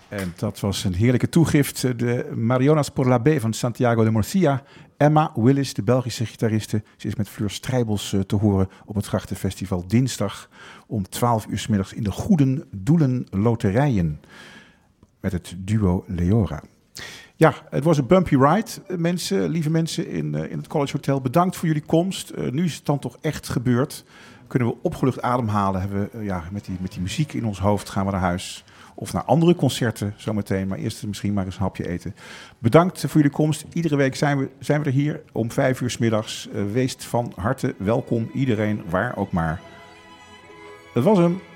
En dat was een heerlijke toegift. De Marionas por la B van Santiago de Murcia. Emma Willis, de Belgische gitariste. Ze is met Fleur Strijbels te horen op het Grachtenfestival dinsdag om 12 uur 's middags in de Goeden Doelen Loterijen. Met het duo Leora. Ja, het was een bumpy ride, mensen, lieve mensen in het College Hotel. Bedankt voor jullie komst. Nu is het dan toch echt gebeurd. Kunnen we opgelucht ademhalen. Hebben we, met die muziek in ons hoofd gaan we naar huis. Of naar andere concerten zometeen. Maar eerst misschien maar eens een hapje eten. Bedankt voor jullie komst. Iedere week zijn we er hier om 5 uur 's middags. Wees van harte welkom. Iedereen, waar ook maar. Dat was hem.